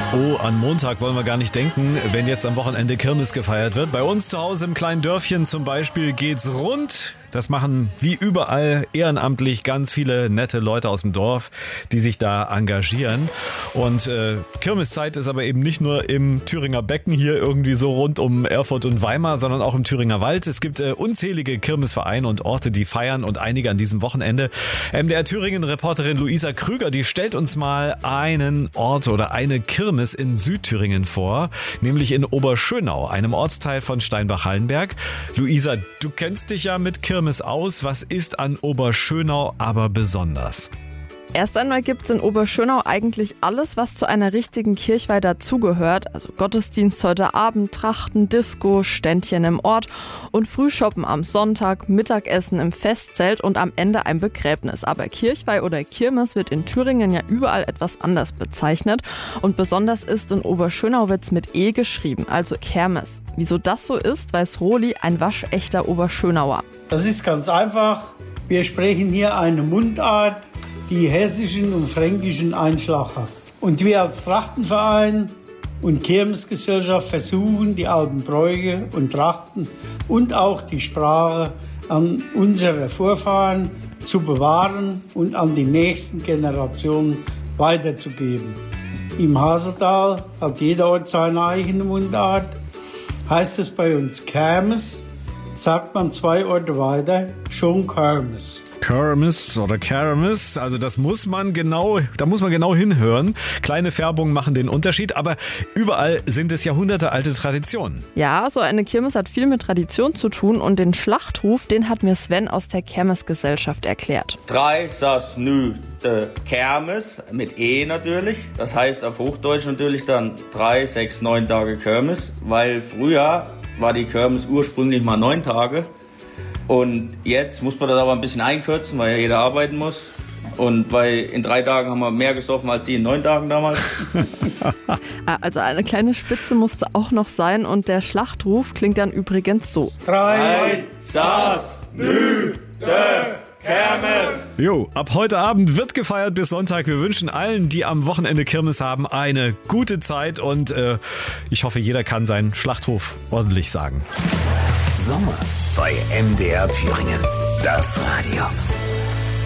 Oh, an Montag wollen wir gar nicht denken, wenn jetzt am Wochenende Kirmes gefeiert wird. Bei uns zu Hause im kleinen Dörfchen zum Beispiel geht's rund. Das machen wie überall ehrenamtlich ganz viele nette Leute aus dem Dorf, die sich da engagieren. Und Kirmeszeit ist aber eben nicht nur im Thüringer Becken hier irgendwie so rund um Erfurt und Weimar, sondern auch im Thüringer Wald. Es gibt unzählige Kirmesvereine und Orte, die feiern, und einige an diesem Wochenende. MDR Thüringen-Reporterin Luisa Krüger, die stellt uns mal einen Ort oder eine Kirmes in Südthüringen vor, nämlich in Oberschönau, einem Ortsteil von Steinbach-Hallenberg. Luisa, du kennst dich ja mit Kirmes aus. Was ist an Oberschönau aber besonders? Erst einmal gibt es in Oberschönau eigentlich alles, was zu einer richtigen Kirchweih dazugehört. Also Gottesdienst heute Abend, Trachten, Disco, Ständchen im Ort und Frühschoppen am Sonntag, Mittagessen im Festzelt und am Ende ein Begräbnis. Aber Kirchweih oder Kirmes wird in Thüringen ja überall etwas anders bezeichnet. Und besonders ist, in Oberschönau wird's mit E geschrieben, also Kermes. Wieso das so ist, weiß Roli, ein waschechter Oberschönauer. Das ist ganz einfach. Wir sprechen hier eine Mundart, die hessischen und fränkischen Einschlag hat. Und wir als Trachtenverein und Kirmesgesellschaft versuchen, die alten Bräuche und Trachten und auch die Sprache an unsere Vorfahren zu bewahren und an die nächsten Generationen weiterzugeben. Im Haseltal hat jeder Ort seine eigene Mundart. Heißt es bei uns Kermes, sagt man 2 Orte weiter schon Kermes. Kermes oder Kermes, also da muss man genau hinhören. Kleine Färbungen machen den Unterschied, aber überall sind es jahrhundertealte Traditionen. Ja, so eine Kirmes hat viel mit Tradition zu tun, und den Schlachtruf, den hat mir Sven aus der Kermesgesellschaft erklärt. 3 sas nü de Kermes, mit E natürlich. Das heißt auf Hochdeutsch natürlich dann 3, 6, 9 Tage Kirmes, weil früher war die Kirmes ursprünglich mal 9 Tage. Und jetzt muss man das aber ein bisschen einkürzen, weil ja jeder arbeiten muss. Und weil in 3 Tagen haben wir mehr gesoffen als sie in 9 Tagen damals. Also eine kleine Spitze musste auch noch sein, und der Schlachtruf klingt dann übrigens so. 3 sas nü de Kermes. Jo, ab heute Abend wird gefeiert bis Sonntag. Wir wünschen allen, die am Wochenende Kirmes haben, eine gute Zeit, und ich hoffe, jeder kann seinen Schlachtruf ordentlich sagen. Sommer bei MDR Thüringen. Das Radio.